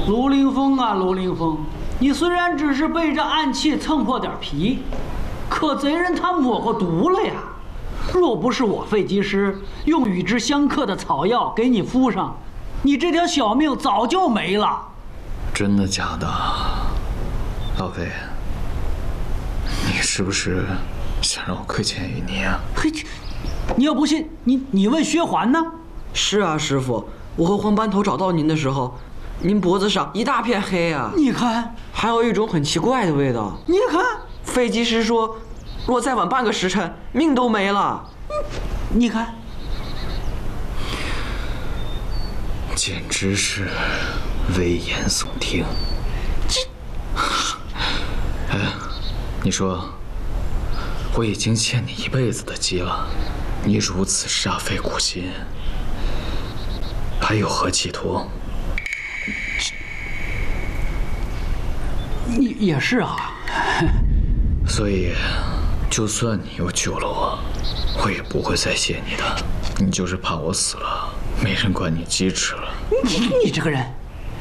卢凌风啊，卢凌风，你虽然只是被这暗器蹭破点皮，可贼人他抹过毒了呀！若不是我废技师用与之相克的草药给你敷上，你这条小命早就没了。 真的假的？老飞，你是不是想让我亏欠于你啊？ 嘿，你要不信，你问薛环呢？ 是啊，师傅，我和黄斑头找到您的时候，您脖子上一大片黑啊， 你看， 还有一种很奇怪的味道。 你看， 废技师说，若再晚半个时辰，命都没了。 你看， 简直是危言耸听。哎，你说，我已经欠你一辈子的机了，你如此煞费苦心，还有何企图？ 也是啊。 所以，就算你又救了我，我也不会再谢你的。你就是怕我死了，没人管你鸡吃了。 你这个人，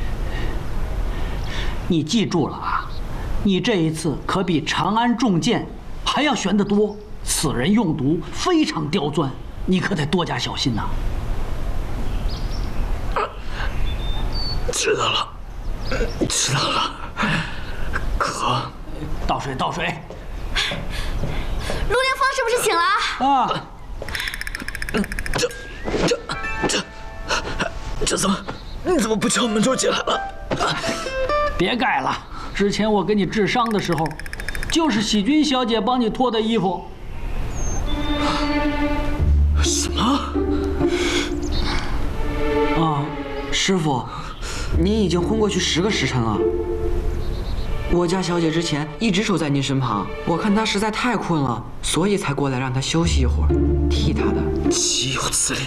你记住了啊！你这一次可比长安中箭还要悬得多。此人用毒非常刁钻，你可得多加小心呐。 知道了，知道了。可， 倒水，倒水。 陆凌风是不是醒了？ 啊， 这怎么？你怎么不敲门就进来了？ 别盖了，之前我给你治伤的时候，就是喜君小姐帮你脱的衣服。 什么？ 啊，师傅，您已经昏过去10个时辰了。我家小姐之前一直守在您身旁，我看她实在太困了，所以才过来让她休息一会儿，替她的。 岂有此理！